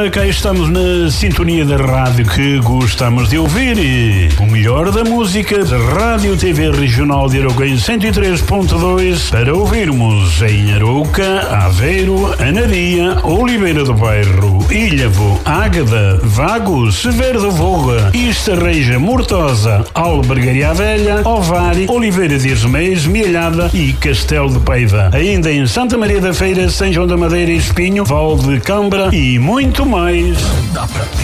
Ora, cá estamos na sintonia da rádio que gostamos de ouvir e o melhor da música da Rádio TV Regional de Arouca em 103.2 para ouvirmos em Arouca, Aveiro, Anadia, Oliveira do Bairro, Ilhavo, Águeda, Vagos, Severo do Voga, Estarreja, Mortosa, Albergaria Velha, Ovar, Oliveira de Irmães, Mielhada e Castelo de Paiva. Ainda em Santa Maria da Feira, São João da Madeira e Espinho, Val de Câmara e muito mais.